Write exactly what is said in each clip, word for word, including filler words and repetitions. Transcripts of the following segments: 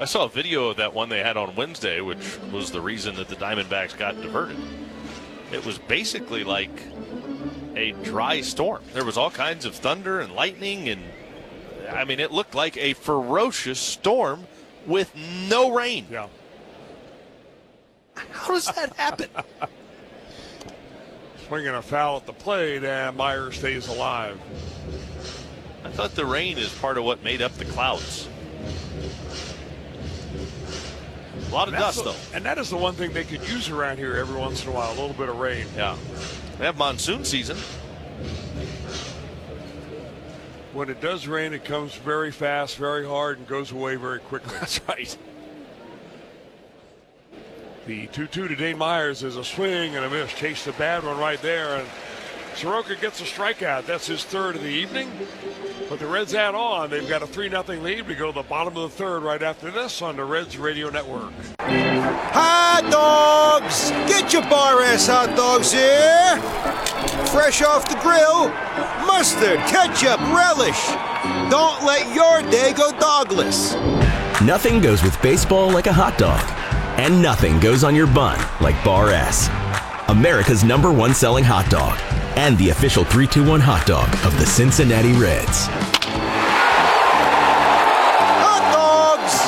I saw a video of that one they had on Wednesday, which was the reason that the Diamondbacks got diverted. It was basically like a dry storm. There was all kinds of thunder and lightning, and I mean, it looked like a ferocious storm with no rain. Yeah. How does that happen? Swinging a foul at the plate, and Myers stays alive. I thought the rain is part of what made up the clouds. A lot of dust, the, though. And that is the one thing they could use around here every once in a while, a little bit of rain. Yeah. They have monsoon season. When it does rain, it comes very fast, very hard, and goes away very quickly. That's right. The two two to Dane Myers is a swing and a miss. Chased a bad one right there, and Soroka gets a strikeout. That's his third of the evening. But the Reds add on. They've got a three nothing lead. We go to the bottom of the third right after this on the Reds Radio Network. Hot dogs! Get your bar ass hot dogs here! Fresh off the grill, mustard, ketchup, relish. Don't let your day go dogless. Nothing goes with baseball like a hot dog. And nothing goes on your bun like Bar S. America's number one selling hot dog. And the official three two one hot dog of the Cincinnati Reds. Hot dogs!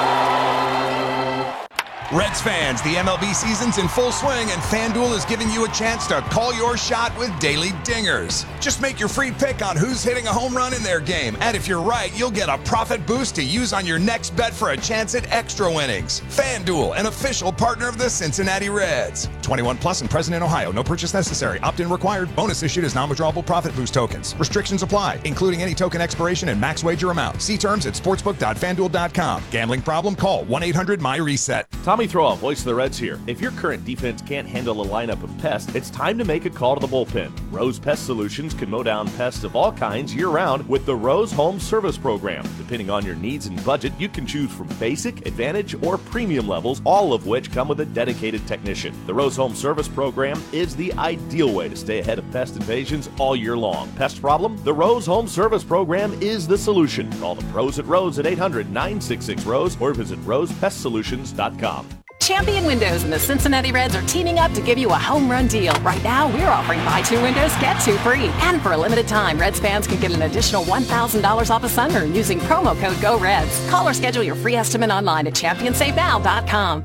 Reds fans, the M L B season's in full swing, and FanDuel is giving you a chance to call your shot with daily dingers. Just make your free pick on who's hitting a home run in their game, and if you're right, you'll get a profit boost to use on your next bet for a chance at extra winnings. FanDuel, an official partner of the Cincinnati Reds. twenty-one plus and present in Ohio. No purchase necessary. Opt-in required. Bonus issued as non-withdrawable profit boost tokens. Restrictions apply, including any token expiration and max wager amount. See terms at sportsbook dot fan duel dot com. Gambling problem? Call one eight hundred my reset. Tommy Throw, voice of the Reds here. If your current defense can't handle a lineup of pests, it's time to make a call to the bullpen. Rose Pest Solutions can mow down pests of all kinds year-round with the Rose Home Service Program. Depending on your needs and budget, you can choose from basic, advantage, or premium levels, all of which come with a dedicated technician. The Rose Home Service Program is the ideal way to stay ahead of pest invasions all year long. Pest problem? The Rose Home Service Program is the solution. Call the pros at Rose at eight hundred nine six six ROSE or visit rose pest solutions dot com. Champion Windows and the Cincinnati Reds are teaming up to give you a home run deal. Right now, we're offering buy two windows, get two free. And for a limited time, Reds fans can get an additional one thousand dollars off a sunroom using promo code GOREDS. Call or schedule your free estimate online at champion save now dot com.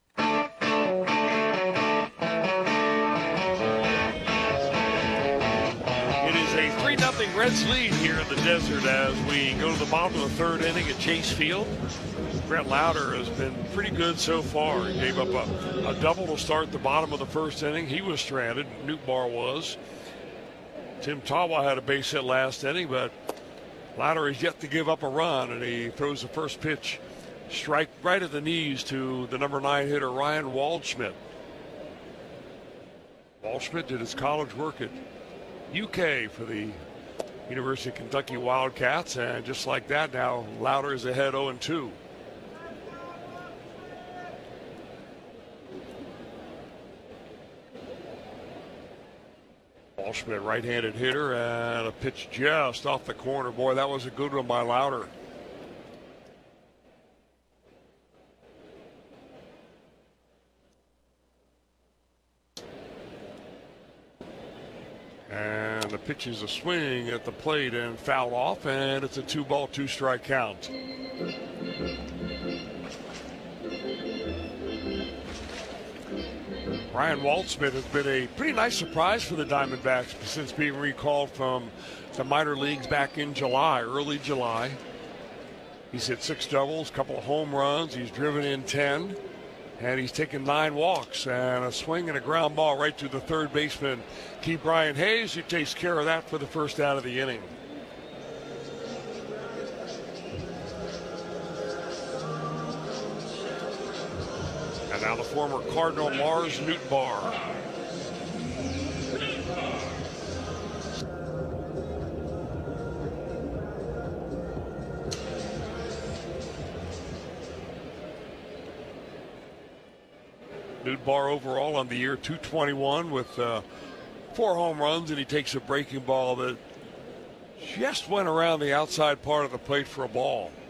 It is a three nothing Reds lead here in the desert as we go to the bottom of the third inning at Chase Field. Brett Lauder has been pretty good so far. He gave up a, a double to start the bottom of the first inning. He was stranded. Nootbaar was. Tim Tawa had a base hit last inning, but Lauder is yet to give up a run, and he throws the first pitch strike right at the knees to the number nine hitter, Ryan Waldschmidt. Waldschmidt did his college work at U K for the University of Kentucky Wildcats, and just like that, now Lauder is ahead oh and two. Waldschmidt, right-handed hitter, and a pitch just off the corner. Boy, that was a good one by Lauder. And the pitch is a swing at the plate and foul off, and it's a two-ball, two-strike count. Ryan Waldschmidt has been a pretty nice surprise for the Diamondbacks since being recalled from the minor leagues back in July, early July. He's hit six doubles, a couple of home runs. He's driven in ten, and he's taken nine walks and a swing and a ground ball right to the third baseman, Key Brian Hayes, who takes care of that for the first out of the inning. And now the former Cardinal Lars Nootbaar. Nootbaar overall on the year two twenty-one with uh, four home runs, and he takes a breaking ball that just went around the outside part of the plate for a ball.